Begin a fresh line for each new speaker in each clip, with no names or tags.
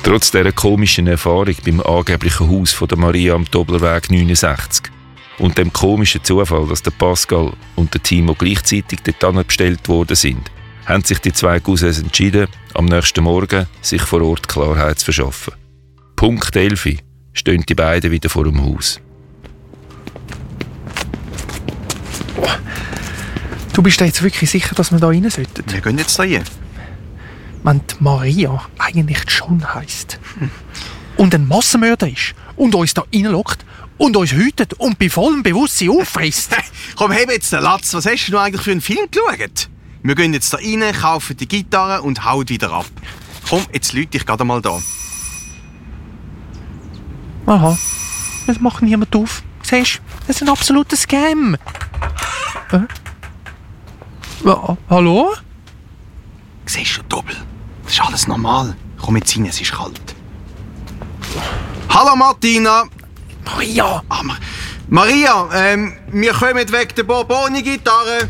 Trotz dieser komischen Erfahrung beim angeblichen Haus von der Maria am Doblerweg 69 und dem komischen Zufall, dass der Pascal und der Timo gleichzeitig dort bestellt worden sind, haben sich die zwei Cousins entschieden, am nächsten Morgen sich vor Ort Klarheit zu verschaffen. Punkt 11 stehen die beiden wieder vor dem Haus.
Oh. Du bist dir jetzt wirklich sicher, dass wir da rein sollten?
Wir gehen jetzt da rein.
Wenn die Maria eigentlich John heisst und ein Massenmörder ist und uns da reinlockt und uns hütet und bei vollem Bewusstsein auffrisst.
Komm, heb jetzt den Latz. Was hast du eigentlich für einen Film geschaut? Wir gehen jetzt da rein, kaufen die Gitarre und hauen wieder ab. Komm, jetzt lüte ich gerade mal da.
Aha, das macht niemand auf. Siehst du, das ist ein absoluter Scam. Hallo?
Siehst du, Doppel? Das ist alles normal. Komm jetzt rein, es ist kalt. Hallo Martina!
Maria!
Maria, wir kommen wegen der Borboni-Gitarre.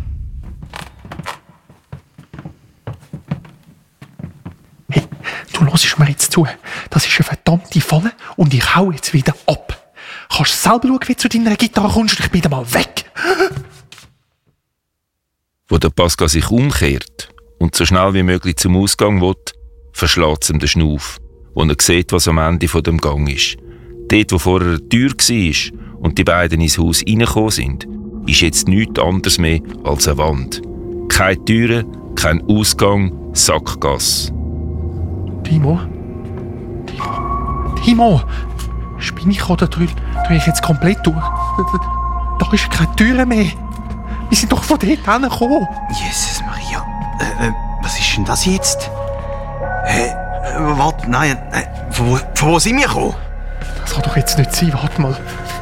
Hey, du hörst mir jetzt zu. Das ist eine verdammte Falle und ich hau jetzt wieder ab. Kannst du selber schauen, wie du zu deiner Gitarre kommst und ich bin dann mal weg.
Wo der Pascal sich umkehrt und so schnell wie möglich zum Ausgang will, verschlägt es ihm den Schnauf, wo er sieht, was am Ende von dem Gang ist. Dort, wo vorher eine Tür war und die beiden ins Haus reingekommen sind, ist jetzt nichts anderes mehr als eine Wand. Keine Türen, kein Ausgang, Sackgasse.
Timo? Spinne ich oder drehe ich jetzt komplett durch? Da ist keine Tür mehr. Wir sind doch von dort hergekommen.
Jesus Maria. Was ist denn das jetzt? Warte, nein. Von wo sind wir gekommen?
Das kann doch jetzt nicht sein. Warte mal.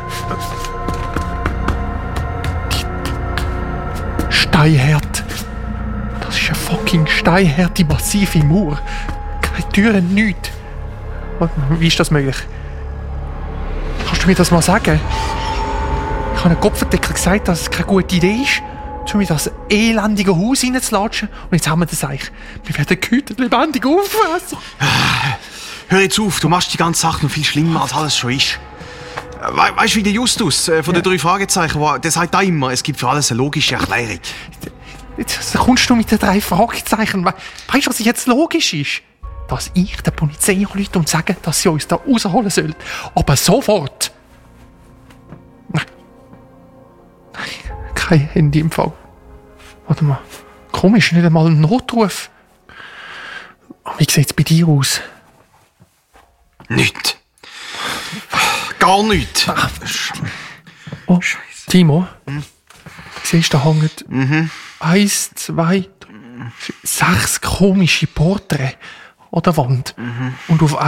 Steinhart. Das ist eine fucking steinharte, massive Mauer. Keine Türen, nichts. Wie ist das möglich? Kannst du mir das mal sagen? Ich habe einem Kopfverdecker gesagt, dass es keine gute Idee ist, um in das elendige Haus reinzulatschen. Und jetzt haben wir das eigentlich. Wir werden gehütet lebendig auffressen.
Hör jetzt auf, du machst die ganze Sache noch viel schlimmer, als alles schon ist. Weißt du, wie der Justus von den 3 Fragezeichen war? Der sagt da immer, es gibt für alles eine logische Erklärung.
Jetzt kommst du mit den 3 Fragezeichen. Weißt du, was jetzt logisch ist? Dass ich der Polizei anrufe und sage, dass sie uns da rausholen sollen. Aber sofort. Nein, kein Handy im Fall. Warte mal. Komisch, nicht einmal ein Notruf. Wie sieht es bei dir aus?
Nichts. Gar nichts.
Oh, Timo. Siehst du, da hängen 1, 2, 6 komische Porträts an der Wand. Und auf